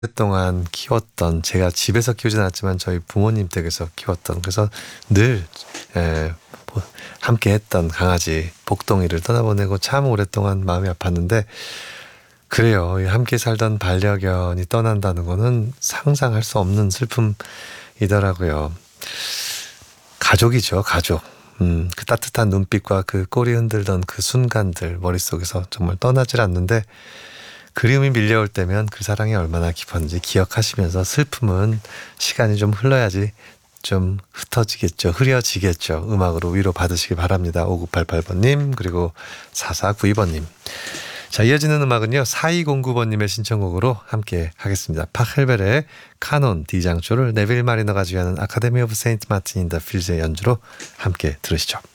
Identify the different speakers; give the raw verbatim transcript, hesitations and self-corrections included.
Speaker 1: 오랫동안 키웠던, 제가 집에서 키우진 않았지만 저희 부모님 댁에서 키웠던, 그래서 늘 에, 뭐, 함께 했던 강아지 복동이를 떠나보내고 참 오랫동안 마음이 아팠는데, 그래요. 이 함께 살던 반려견이 떠난다는 거는 상상할 수 없는 슬픔이더라고요. 가족이죠, 가족. 음, 그 따뜻한 눈빛과 그 꼬리 흔들던 그 순간들 머릿속에서 정말 떠나질 않는데, 그리움이 밀려올 때면 그 사랑이 얼마나 깊었는지 기억하시면서 슬픔은 시간이 좀 흘러야지 좀 흩어지겠죠. 흐려지겠죠. 음악으로 위로 받으시기 바랍니다. 오구팔팔 번님 그리고 사사구이 번님. 자, 이어지는 음악은요, 사이공구 번님의 신청곡으로 함께 하겠습니다. 파헬벨의 카논 D장조를 네빌 마리너가 주연한 아카데미 오브 세인트 마틴 인 더 필즈의 연주로 함께 들으시죠.